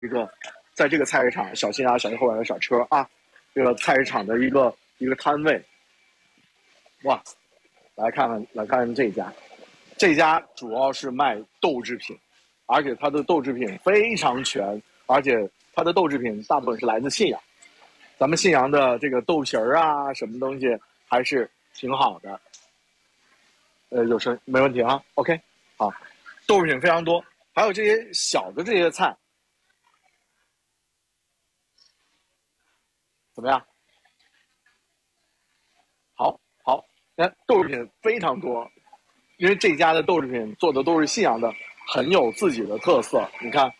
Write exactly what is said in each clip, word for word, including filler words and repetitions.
一个在这个菜市场小心啊小心后边的小车啊，这个菜市场的一个一个摊位。哇，来看看来看看这家，这家主要是卖豆制品，而且它的豆制品非常全，而且它的豆制品大部分是来自信阳。咱们信阳的这个豆皮儿啊，什么东西还是挺好的。呃，有声没问题啊 ，OK， 好，豆制品非常多，还有这些小的这些菜。怎么样？好，好，哎，豆制品非常多，因为这家的豆制品做的都是信阳的，很有自己的特色。你看，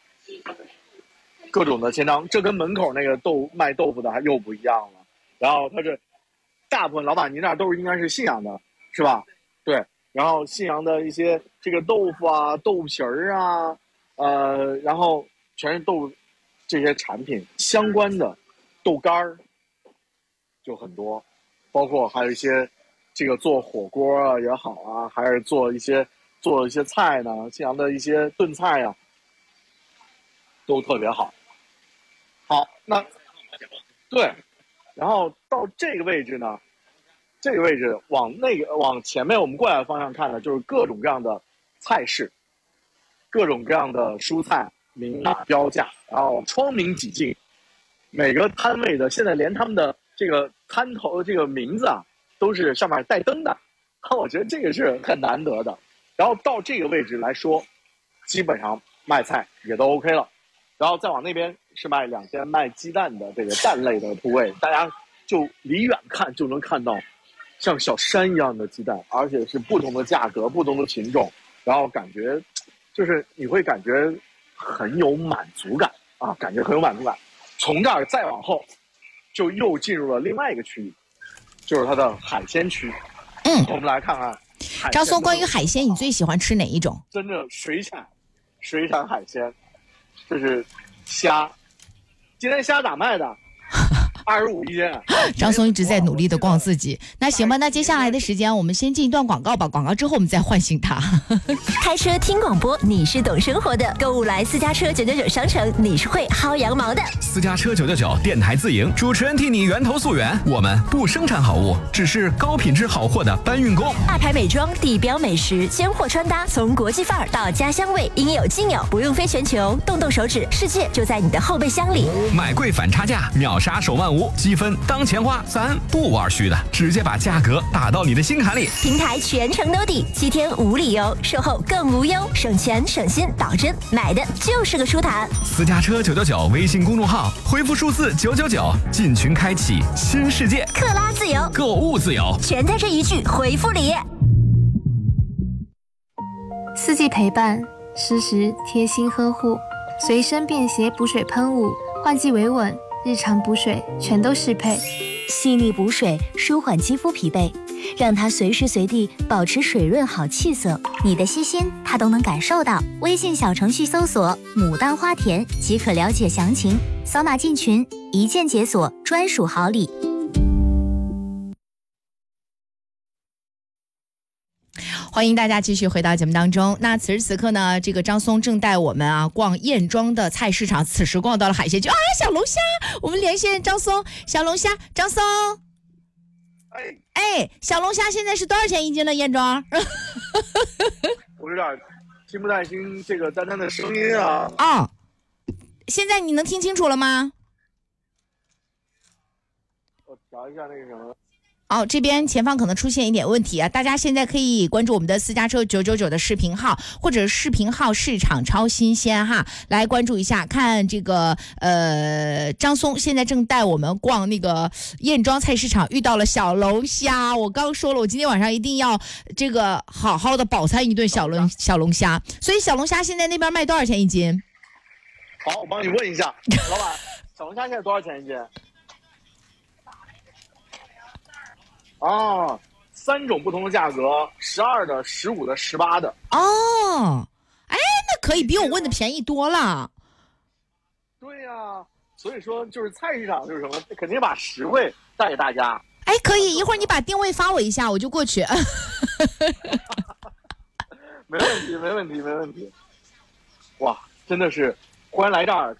各种的千张，这跟门口那个豆卖豆腐的还又不一样了。然后它这大部分老板您那都是应该是信阳的，是吧？对。然后信阳的一些这个豆腐啊、豆皮儿啊，呃，然后全是豆这些产品相关的。豆干儿就很多，包括还有一些这个做火锅啊也好啊，还是做一些做一些菜呢，信阳的一些炖菜啊，都特别好。好，那对，然后到这个位置呢，这个位置往那个往前面我们过来的方向看呢，就是各种各样的菜式，各种各样的蔬菜明码标价，然后窗明几净。每个摊位的现在连他们的这个摊头这个名字啊，都是上面带灯的，我觉得这个是很难得的。然后到这个位置来说，基本上卖菜也都 OK 了。然后再往那边是卖两间卖鸡蛋的这个蛋类的铺位，大家就离远看就能看到像小山一样的鸡蛋，而且是不同的价格、不同的品种，然后感觉就是你会感觉很有满足感啊，感觉很有满足感。从这儿再往后，就又进入了另外一个区域，就是它的海鲜区。 嗯， 我们来看看张松，关于海鲜，你最喜欢吃哪一种？ 真正水产，水产海鲜，这是虾。今天虾咋卖的？二十五一斤。 张松一直在努力的逛自己。那行吧，那接下来的时间我们先进一段广告吧，广告之后我们再唤醒他。 开车听广播，你是懂生活的；购物来私家车九九九商城，你是会薅羊毛的。 私家车九九九电台自营，主持人替你源头溯源。我们不生产好物，只是高品质好货的搬运工。 大牌美妆、地标美食、尖货穿搭，从国际范儿到家乡味，应有尽有，不用飞全球，动动手指，世界就在你的后备箱里。 买贵反差价，秒杀手万无，积分当钱花，咱不玩虚的，直接把价格打到你的心坎里。 平台全程兜底，七天无理由，售后更无忧，省钱省心，保真，买的就是个舒坦。 私家车九九九微信公众号，回复数字九九九，进群开启新世界， 克拉自由， 购物自由， 全在这一句回复里。 四季陪伴，时时贴心呵护，随身便携补水喷雾，换季维稳，日常补水全都适配。 细腻补水，舒缓肌肤疲惫，让它随时随地保持水润好气色。 你的细心，它都能感受到。微信小程序搜索“牡丹花田”即可了解详情，扫码进群，一键解锁专属好礼。 欢迎大家继续回到节目当中。那此时此刻呢，这个张松正带我们啊逛燕庄的菜市场，此时逛到了海鲜区啊，小龙虾。我们连线张松，小龙虾，张松。 哎哎，小龙虾现在是多少钱一斤的燕庄？ 我有点听不太清这个丹丹的声音啊。 哦，现在你能听清楚了吗？ 我调一下那个什么。 哦，这边前方可能出现一点问题啊，大家现在可以关注我们的私家车九九九的视频号，或者视频号市场超新鲜哈，来关注一下，看这个呃张松现在正带我们逛那个燕庄菜市场，遇到了小龙虾。我刚说了，我今天晚上一定要这个好好的饱餐一顿小龙小龙虾。所以小龙虾现在那边卖多少钱一斤？ 好，我帮你问一下，老板，小龙虾现在多少钱一斤？哦，三种不同的价格，十二的、十五的、十八的。 哦，哎，那可以比我问的便宜多了。 对呀、啊，所以说就是菜市场就是什么，肯定把实惠带给大家。 哎，可以，一会儿你把定位发我一下，我就过去。 没问题，没问题，没问题。哇，真的是欢迎来这儿。